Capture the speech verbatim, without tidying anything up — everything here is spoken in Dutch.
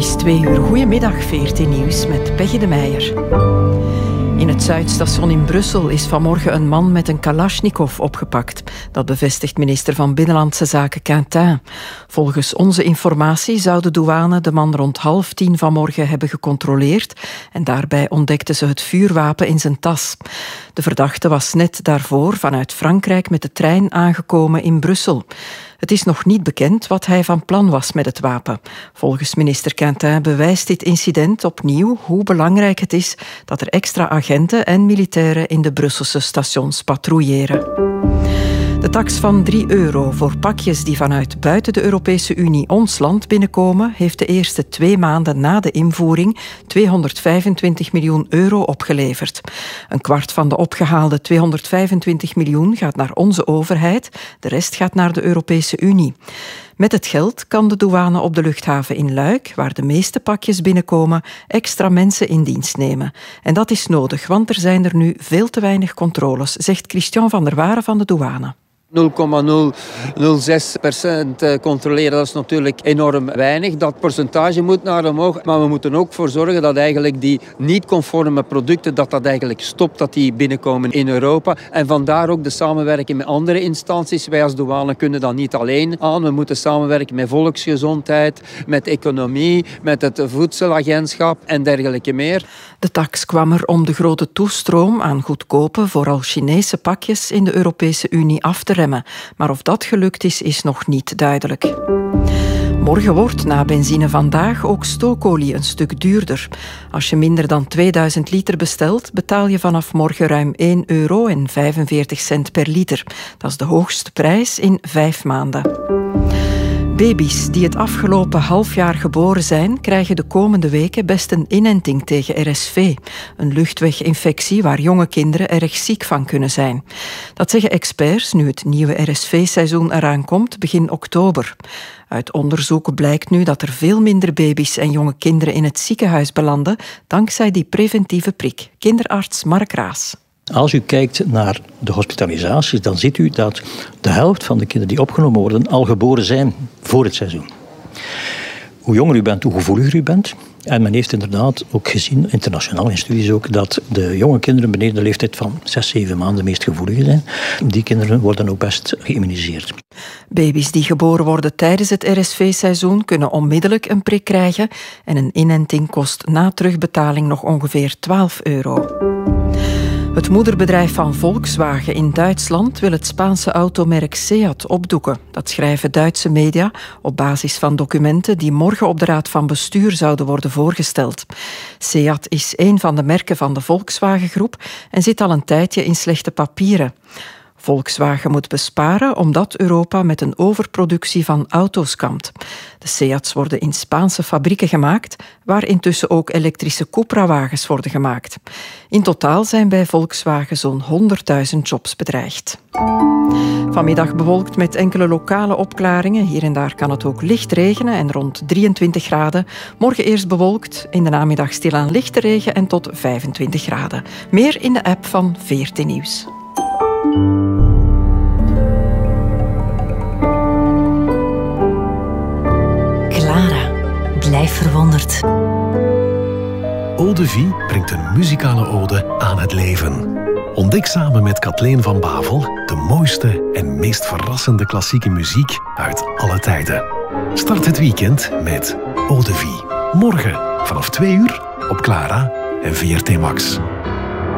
is twee uur. Goedemiddag, V R T Nieuws met Peggy de Meijer. In het Zuidstation in Brussel is vanmorgen een man met een Kalashnikov opgepakt. Dat bevestigt minister van Binnenlandse Zaken Quintin. Volgens onze informatie zou de douane de man rond half tien vanmorgen hebben gecontroleerd en daarbij ontdekten ze het vuurwapen in zijn tas. De verdachte was net daarvoor vanuit Frankrijk met de trein aangekomen in Brussel. Het is nog niet bekend wat hij van plan was met het wapen. Volgens minister Quintin bewijst dit incident opnieuw hoe belangrijk het is dat er extra agenten en militairen in de Brusselse stations patrouilleren. De tax van drie euro voor pakjes die vanuit buiten de Europese Unie ons land binnenkomen, heeft de eerste twee maanden na de invoering tweehonderdvijfentwintig miljoen euro opgeleverd. Een kwart van de opgehaalde tweehonderdvijfentwintig miljoen gaat naar onze overheid, de rest gaat naar de Europese Unie. Met het geld kan de douane op de luchthaven in Luik, waar de meeste pakjes binnenkomen, extra mensen in dienst nemen. En dat is nodig, want er zijn er nu veel te weinig controles, zegt Christian van der Waren van de douane. nul komma nul nul zes procent controleren, dat is natuurlijk enorm weinig. Dat percentage moet naar omhoog, maar we moeten ook voor zorgen dat eigenlijk die niet-conforme producten, dat dat eigenlijk stopt, dat die binnenkomen in Europa. En vandaar ook de samenwerking met andere instanties. Wij als douane kunnen dat niet alleen aan. We moeten samenwerken met volksgezondheid, met economie, met het voedselagentschap en dergelijke meer. De tax kwam er om de grote toestroom aan goedkope, vooral Chinese pakjes in de Europese Unie af te remmen. Maar of dat gelukt is, is nog niet duidelijk. Morgen wordt na benzine vandaag ook stookolie een stuk duurder. Als je minder dan tweeduizend liter bestelt, betaal je vanaf morgen ruim één euro en vijfenveertig cent per liter. Dat is de hoogste prijs in vijf maanden. Baby's die het afgelopen half jaar geboren zijn, krijgen de komende weken best een inenting tegen R S V. Een luchtweginfectie waar jonge kinderen erg ziek van kunnen zijn. Dat zeggen experts nu het nieuwe R S V-seizoen eraan komt, begin oktober. Uit onderzoeken blijkt nu dat er veel minder baby's en jonge kinderen in het ziekenhuis belanden dankzij die preventieve prik. Kinderarts Mark Raas. Als u kijkt naar de hospitalisaties, dan ziet u dat de helft van de kinderen die opgenomen worden al geboren zijn voor het seizoen. Hoe jonger u bent, hoe gevoeliger u bent. En men heeft inderdaad ook gezien, internationaal in studies ook, dat de jonge kinderen beneden de leeftijd van zes, zeven maanden de meest gevoelige zijn. Die kinderen worden ook best geïmmuniseerd. Baby's die geboren worden tijdens het R S V-seizoen kunnen onmiddellijk een prik krijgen en een inenting kost na terugbetaling nog ongeveer twaalf euro. Het moederbedrijf van Volkswagen in Duitsland wil het Spaanse automerk Seat opdoeken. Dat schrijven Duitse media op basis van documenten die morgen op de Raad van Bestuur zouden worden voorgesteld. Seat is een van de merken van de Volkswagen-groep en zit al een tijdje in slechte papieren. Volkswagen moet besparen omdat Europa met een overproductie van auto's kampt. De Seats worden in Spaanse fabrieken gemaakt, waar intussen ook elektrische Cupra-wagens worden gemaakt. In totaal zijn bij Volkswagen zo'n honderdduizend jobs bedreigd. Vanmiddag bewolkt met enkele lokale opklaringen. Hier en daar kan het ook licht regenen en rond drieëntwintig graden. Morgen eerst bewolkt, in de namiddag stilaan lichte regen en tot vijfentwintig graden. Meer in de app van V R T Nieuws. Clara, blijf verwonderd. Eau de Vie brengt een muzikale ode aan het leven. Ontdek samen met Kathleen van Bavel de mooiste en meest verrassende klassieke muziek uit alle tijden. Start het weekend met Eau de Vie. Morgen vanaf twee uur op Clara en V R T Max.